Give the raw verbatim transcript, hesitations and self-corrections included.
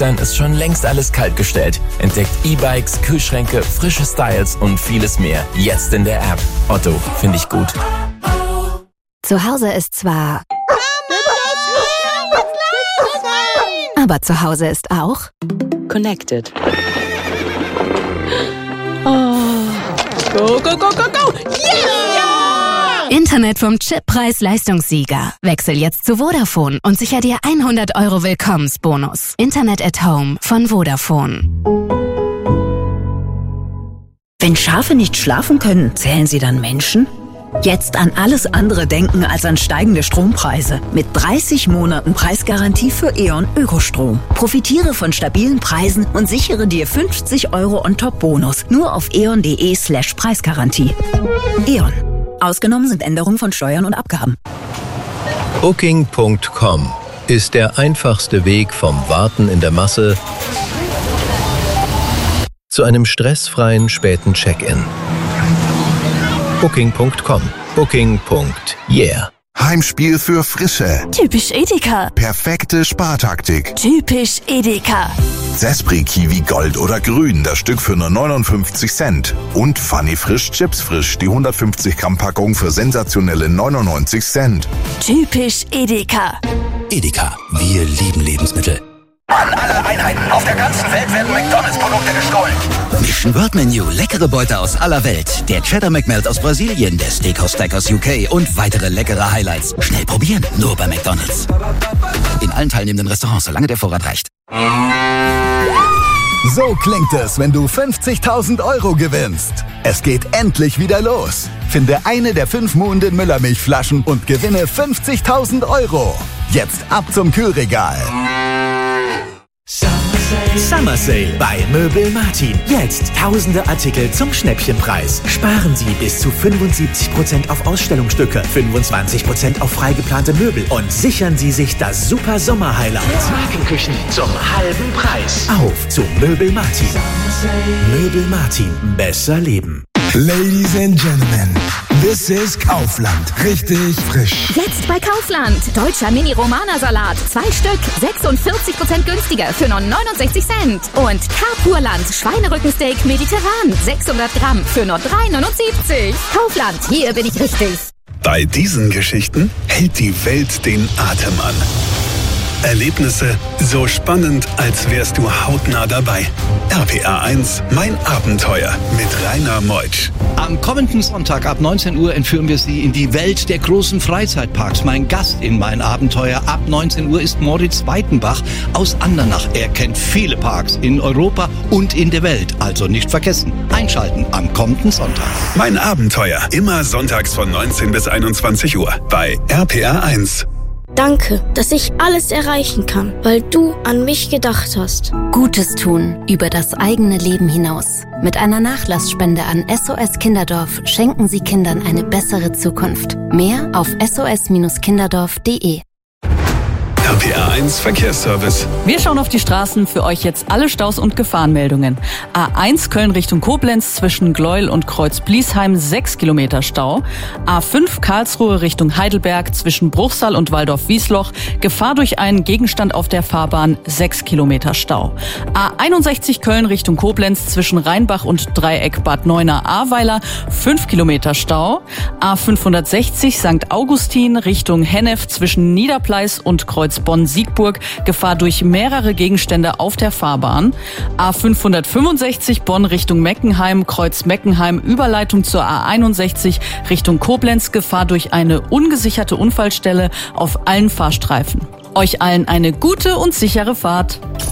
dann ist schon längst alles kaltgestellt. Entdeckt E-Bikes, Kühlschränke, frische Styles und vieles mehr. Jetzt in der App. Otto, finde ich gut. Zu Hause ist zwar... Aber zu Hause ist auch... Connected. Oh. Go, go, go, go, go! Yeah! Internet vom Chippreis-Leistungssieger. Wechsel jetzt zu Vodafone und sicher dir hundert Euro Willkommensbonus. Internet at Home von Vodafone. Wenn Schafe nicht schlafen können, zählen sie dann Menschen? Jetzt an alles andere denken als an steigende Strompreise. Mit dreißig Monaten Preisgarantie für E.ON Ökostrom. Profitiere von stabilen Preisen und sichere dir fünfzig Euro On-Top-Bonus. Nur auf eon.de slash Preisgarantie. E.ON. Ausgenommen sind Änderungen von Steuern und Abgaben. Booking Punkt com ist der einfachste Weg vom Warten in der Masse zu einem stressfreien späten Check-in. Booking Punkt com. Booking. Yeah. Heimspiel für Frische. Typisch Edeka. Perfekte Spartaktik. Typisch Edeka. Zespri Kiwi Gold oder Grün, das Stück für nur neunundfünfzig Cent. Und Funny Frisch Chips Frisch, die hundertfünfzig Gramm Packung für sensationelle neunundneunzig Cent. Typisch Edeka. Edeka, wir lieben Lebensmittel. An alle Einheiten auf der ganzen Welt werden McDonalds-Produkte gestohlen. Mission World Menu, leckere Beute aus aller Welt. Der Cheddar McMelt aus Brasilien, der Steakhouse Stack aus U K und weitere leckere Highlights. Schnell probieren, nur bei McDonalds. In allen teilnehmenden Restaurants, solange der Vorrat reicht. So klingt es, wenn du fünfzigtausend Euro gewinnst. Es geht endlich wieder los. Finde eine der fünf Moon Müller-Milchflaschen und gewinne fünfzigtausend Euro. Jetzt ab zum Kühlregal. Summer Sale bei Möbel Martin. Jetzt tausende Artikel zum Schnäppchenpreis. Sparen Sie bis zu fünfundsiebzig Prozent auf Ausstellungsstücke, fünfundzwanzig Prozent auf frei geplante Möbel und sichern Sie sich das super Sommer-Highlight. Markenküchen zum halben Preis. Auf zu Möbel Martin. Möbel Martin. Besser leben. Ladies and Gentlemen, this is Kaufland. Richtig frisch. Jetzt bei Kaufland. Deutscher Mini-Romana-Salat. Zwei Stück. sechsundvierzig Prozent günstiger für nur neunundsechzig Cent. Und Carpurland. Schweinerückensteak mediterran. sechshundert Gramm für nur drei neunundsiebzig. Kaufland. Hier bin ich richtig. Bei diesen Geschichten hält die Welt den Atem an. Erlebnisse so spannend, als wärst du hautnah dabei. R P R eins, mein Abenteuer mit Rainer Meutsch. Am kommenden Sonntag ab neunzehn Uhr entführen wir Sie in die Welt der großen Freizeitparks. Mein Gast in mein Abenteuer ab neunzehn Uhr ist Moritz Weitenbach aus Andernach. Er kennt viele Parks in Europa und in der Welt. Also nicht vergessen, einschalten am kommenden Sonntag. Mein Abenteuer, immer sonntags von neunzehn bis einundzwanzig Uhr bei R P R eins. Danke, dass ich alles erreichen kann, weil du an mich gedacht hast. Gutes tun über das eigene Leben hinaus. Mit einer Nachlassspende an S O S Kinderdorf schenken Sie Kindern eine bessere Zukunft. Mehr auf s o s kinderdorf punkt de. R P R eins Verkehrsservice. Wir schauen auf die Straßen, für euch jetzt alle Staus und Gefahrenmeldungen. A eins Köln Richtung Koblenz zwischen Gleuel und Kreuz-Bliesheim sechs Kilometer Stau. A fünf Karlsruhe Richtung Heidelberg zwischen Bruchsal und Waldorf-Wiesloch. Gefahr durch einen Gegenstand auf der Fahrbahn sechs Kilometer Stau. A einundsechzig Köln Richtung Koblenz zwischen Rheinbach und Dreieck Bad Neuenahr-Ahrweiler fünf Kilometer Stau. A fünfhundertsechzig Sankt Augustin Richtung Hennef zwischen Niederpleis und Kreuz Bonn-Siegburg, Gefahr durch mehrere Gegenstände auf der Fahrbahn. A fünfhundertfünfundsechzig Bonn Richtung Meckenheim, Kreuz Meckenheim, Überleitung zur A einundsechzig Richtung Koblenz, Gefahr durch eine ungesicherte Unfallstelle auf allen Fahrstreifen. Euch allen eine gute und sichere Fahrt.